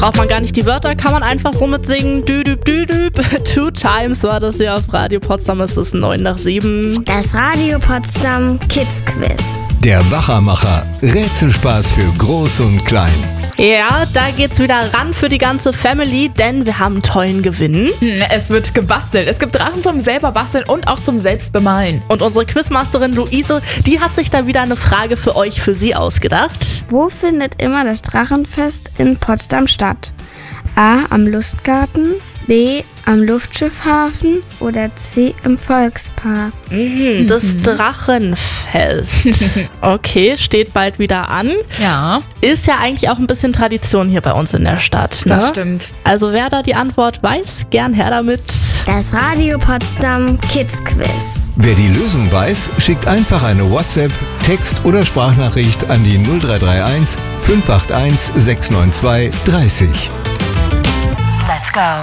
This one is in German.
Braucht man gar nicht die Wörter, kann man einfach so mitsingen. Düdüb, düdüb. 2 Times war das hier auf Radio Potsdam. Es ist 7:09. Das Radio Potsdam Kids Quiz. Der Wachermacher. Rätselspaß für Groß und Klein. Ja, da geht's wieder ran für die ganze Family, denn wir haben einen tollen Gewinn. Es wird gebastelt. Es gibt Drachen zum selber basteln und auch zum selbst bemalen. Und unsere Quizmasterin Luise, die hat sich da wieder eine Frage für euch, für sie ausgedacht. Wo findet immer das Drachenfest in Potsdam statt? A. Am Lustgarten, B. am Luftschiffhafen oder C. im Volkspark? Das Drachenfest. Okay, steht bald wieder an. Ja, Ist ja eigentlich auch ein bisschen Tradition hier bei uns in der Stadt. Ne? das stimmt. Also wer da die Antwort weiß, gern her damit. Das Radio Potsdam Kids Quiz. Wer die Lösung weiß, schickt einfach eine WhatsApp, Text- oder Sprachnachricht an die 0331 581 692 30. Let's go.